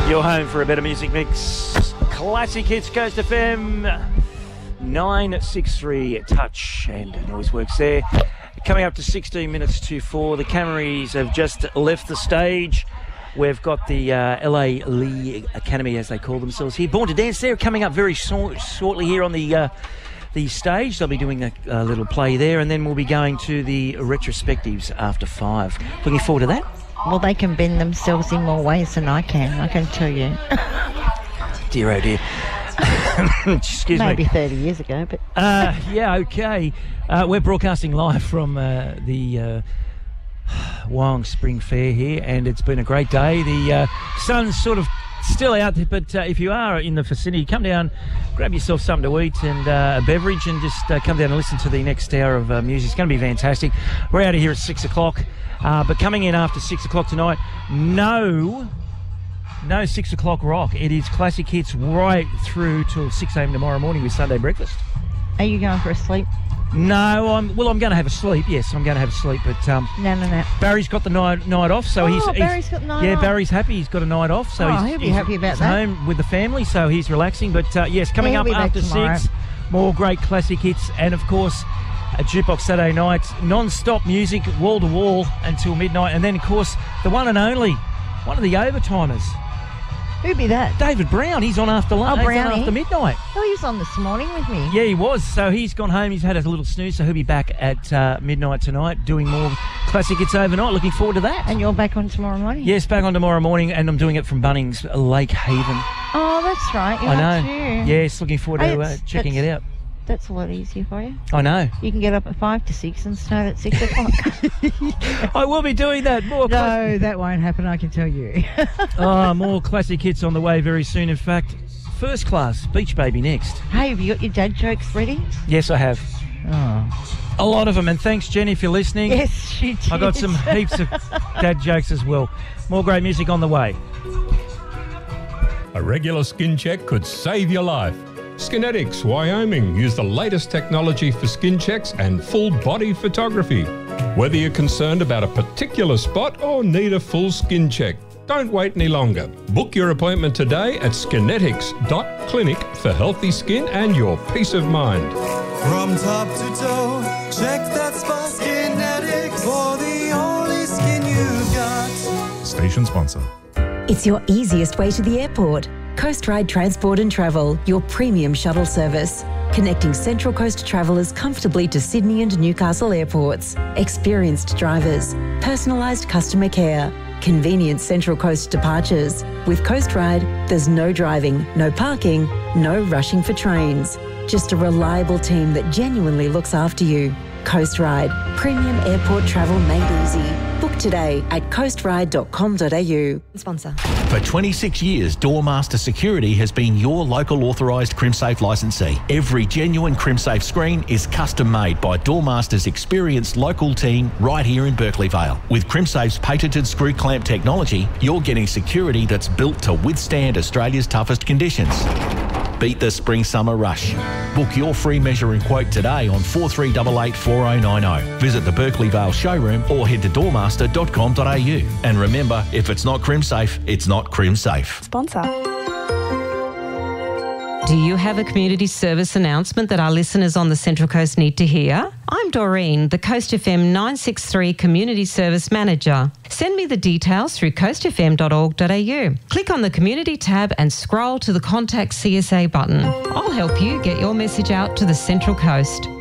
You're home for a better music mix. Classic Hits, Coast FM 963 Touch and Noise Works there. Coming up to 16 minutes to 4. The Camaries have just left the stage. We've got the LA Lee Academy, as they call themselves here. Born to Dance there, coming up very shortly here on the stage. They'll be doing a little play there, and then we'll be going to the retrospectives after 5. Looking forward to that. Well, they can bend themselves in more ways than I can tell you. Dear, oh dear. Excuse Maybe me. 30 years ago, but... yeah, okay. We're broadcasting live from the Wyong Spring Fair here, and it's been a great day. The sun's sort of still out there, but if you are in the vicinity, come down, grab yourself something to eat and a beverage, and just come down and listen to the next hour of music. It's going to be fantastic. We're out of here at 6 o'clock, but coming in after 6 o'clock tonight, no 6 o'clock rock. It is classic hits right through till 6 a.m. tomorrow morning with Sunday breakfast. Are you going for a sleep? No, I'm going to have a sleep. Yes, I'm going to have a sleep. But No. Barry's got the night off, so Barry's got the night off. Barry's happy. He's got a night off, so he'll be happy about he's that. home with the family, so he's relaxing. But yes, coming up after 6, more great classic hits, and of course, a Jukebox Saturday night, non-stop music, wall to wall until midnight, and then of course the one and only, one of the overtimers. Who'd be that? David Brown. He's on after lunch. Brownie. After midnight. Oh, he was on this morning with me. Yeah, he was. So he's gone home. He's had a little snooze, so he'll be back at midnight tonight doing more classic hits overnight. Looking forward to that. And you're back on tomorrow morning? Yes, back on tomorrow morning, and I'm doing it from Bunnings, Lake Haven. Oh, that's right. I know. Yes, looking forward to checking it out. That's a lot easier for you. I know. You can get up at 5 to 6 and start at 6 o'clock. I will be doing that. No, that won't happen, I can tell you. More classic hits on the way very soon. In fact, First Class, Beach Baby next. Hey, have you got your dad jokes ready? Yes, I have. Oh. A lot of them, and thanks, Jenny, if you're listening. Yes, she did. I got some heaps of dad jokes as well. More great music on the way. A regular skin check could save your life. Skinetics, Wyoming, use the latest technology for skin checks and full body photography. Whether you're concerned about a particular spot or need a full skin check, don't wait any longer. Book your appointment today at skinetics.clinic for healthy skin and your peace of mind. From top to toe, check that spot. Skinetics, for the only skin you've got. Station sponsor. It's your easiest way to the airport. Coast Ride Transport and Travel, your premium shuttle service. Connecting Central Coast travellers comfortably to Sydney and Newcastle airports. Experienced drivers, personalised customer care, convenient Central Coast departures. With Coast Ride, there's no driving, no parking, no rushing for trains. Just a reliable team that genuinely looks after you. Coast Ride, premium airport travel made easy. Book today at coastride.com.au. Sponsor. For 26 years, Doormaster Security has been your local authorised CrimSafe licensee. Every genuine CrimSafe screen is custom made by Doormaster's experienced local team right here in Berkeley Vale. With CrimSafe's patented screw clamp technology, you're getting security that's built to withstand Australia's toughest conditions. Beat the spring-summer rush. Book your free measure and quote today on 4388 4090. Visit the Berkeley Vale showroom or head to doormaster.com.au. And remember, if it's not CrimSafe, it's not CrimSafe. Sponsor. Do you have a community service announcement that our listeners on the Central Coast need to hear? I'm Doreen, the Coast FM 963 Community Service Manager. Send me the details through coastfm.org.au. Click on the Community tab and scroll to the Contact CSA button. I'll help you get your message out to the Central Coast.